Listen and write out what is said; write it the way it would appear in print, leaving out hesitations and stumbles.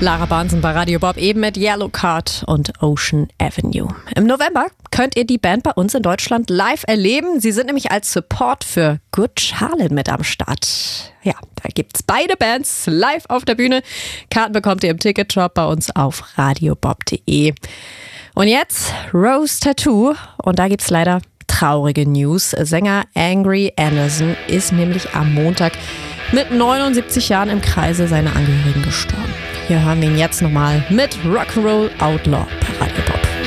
Lara Barnson bei Radio Bob, eben mit Yellow Card und Ocean Avenue. Im November könnt ihr die Band bei uns in Deutschland live erleben. Sie sind nämlich als Support für Good Charlotte mit am Start. Ja, da gibt's beide Bands live auf der Bühne. Karten bekommt ihr im Ticketshop bei uns auf radiobob.de. Und jetzt Rose Tattoo. Und da gibt's leider traurige News. Sänger Angry Anderson ist nämlich am Montag mit 79 Jahren im Kreise seiner Angehörigen gestorben. Hier hören wir ihn jetzt nochmal mit Rock'n'Roll Outlaw